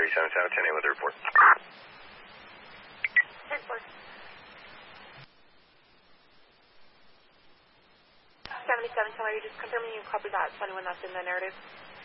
Mary 7710 with the report. 10-4. 77, tell her you just confirming you copy that 21 that's in the narrative.